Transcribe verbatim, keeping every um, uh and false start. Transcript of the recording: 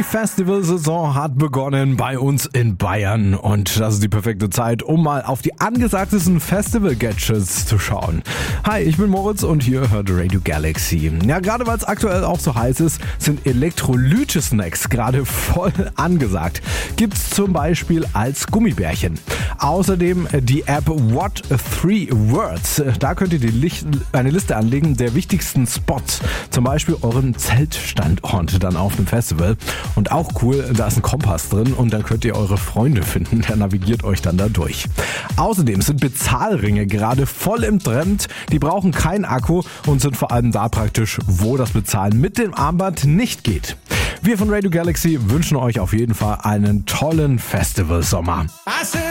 Die Festivalsaison hat begonnen bei uns in Bayern und das ist die perfekte Zeit, um mal auf die angesagtesten Festival-Gadgets zu schauen. Hi, ich bin Moritz und hier hört Radio Galaxy. Ja, gerade weil es aktuell auch so heiß ist, sind Elektrolyte-Snacks gerade voll angesagt. Gibt's zum Beispiel als Gummibärchen. Außerdem die App What Three Words. Da könnt ihr die Licht, eine Liste anlegen der wichtigsten Spots. Zum Beispiel euren Zeltstandort dann auf dem Festival. Und auch cool, da ist ein Kompass drin und dann könnt ihr eure Freunde finden. Der navigiert euch dann da durch. Außerdem sind Bezahlringe gerade voll im Trend. Die brauchen keinen Akku und sind vor allem da praktisch, wo das Bezahlen mit dem Armband nicht geht. Wir von Radio Galaxy wünschen euch auf jeden Fall einen tollen Festivalsommer.